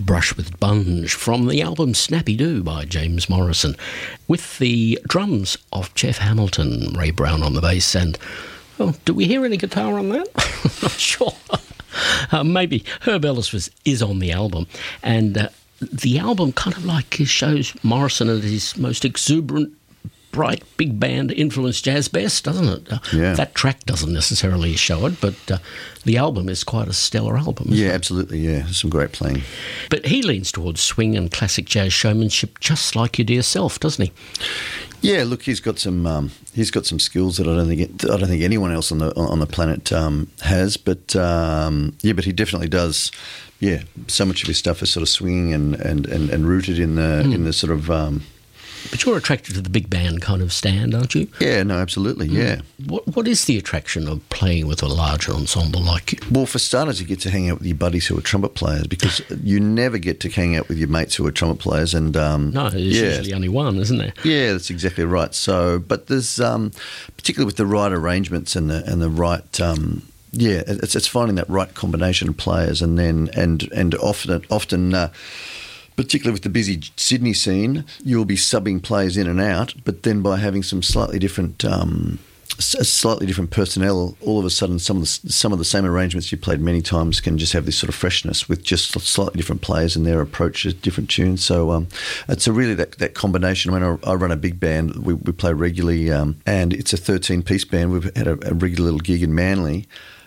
Brush with Bunge from the album Snappy Doo by James Morrison, with the drums of Jeff Hamilton, Ray Brown on the bass, and, well, do we hear any guitar on that? I'm not sure. Maybe Herb Ellis is on the album, and the album kind of like shows Morrison at his most exuberant, bright, big band influenced jazz best, doesn't it? Yeah. That track doesn't necessarily show it, but the album is quite a stellar album. Yeah, it? absolutely, yeah. Some great playing. But he leans towards swing and classic jazz showmanship just like your dear self, doesn't he? Yeah, look, he's got some skills that I don't think anyone else on the planet has, but but he definitely does. Yeah, so much of his stuff is sort of swinging and rooted in the sort of. But you're attracted to the big band kind of stand, aren't you? Yeah, no, absolutely, yeah. What is the attraction of playing with a larger ensemble like you? Well, for starters, you get to hang out with your buddies who are trumpet players, because you never get to hang out with your mates who are trumpet players. And no, there's usually only one, isn't there? Yeah, that's exactly right. So, but there's particularly with the right arrangements and the right. It's finding that right combination of players, and then and often. Particularly with the busy Sydney scene, you'll be subbing players in and out, but then by having some slightly different personnel, all of a sudden some of the same arrangements you played many times can just have this sort of freshness with just slightly different players and their approach to different tunes. So it's really that combination. When I run a big band, we play regularly, and it's a 13-piece band. We've had a regular little gig in Manly,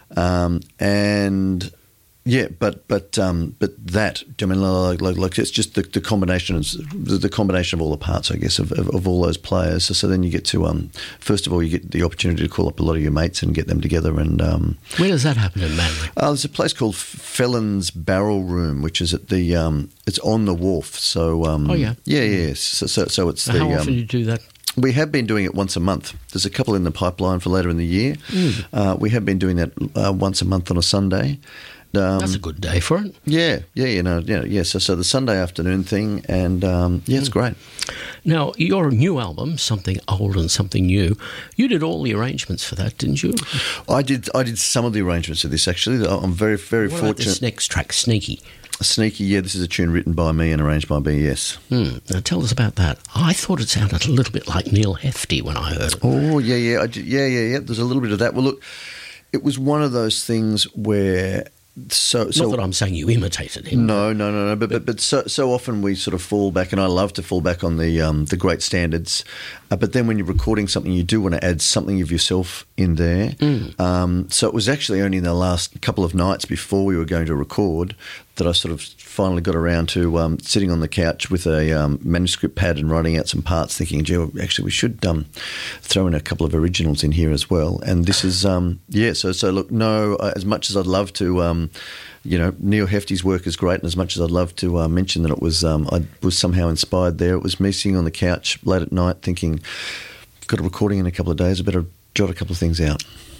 and. Yeah, but that, I mean, like it's just the combination of all the parts, I guess, of all those players. So then you get to first of all, you get the opportunity to call up a lot of your mates and get them together. And where does that happen in Manly? There's a place called Felon's Barrel Room, which is at the it's on the wharf. So yeah. So it's how often do you do that? We have been doing it once a month. There's a couple in the pipeline for later in the year. We have been doing that once a month on a Sunday. That's a good day for it. Yeah. So the Sunday afternoon thing, and it's great. Now, your new album, Something Old and Something New, you did all the arrangements for that, didn't you? I did some of the arrangements of this, actually. I'm very, very what fortunate. About this next track, Sneaky? Sneaky, yeah, this is a tune written by me and arranged by BS. Now tell us about that. I thought it sounded a little bit like Neil Hefti when I heard it. Oh, yeah. There's a little bit of that. Well, look, it was one of those things where... Not that I'm saying you imitated him. No. But so often we sort of fall back, and I love to fall back on the great standards. But then when you're recording something, you do want to add something of yourself in there. So it was actually only in the last couple of nights before we were going to record that I sort of finally got around to sitting on the couch with a manuscript pad and writing out some parts, thinking, gee, actually we should throw in a couple of originals in here as well. And this is, so look, no, as much as I'd love to, Neil Hefti's work is great, and as much as I'd love to mention that it was, I was somehow inspired there, it was me sitting on the couch late at night thinking, I've got a recording in a couple of days, I better jot a couple of things out.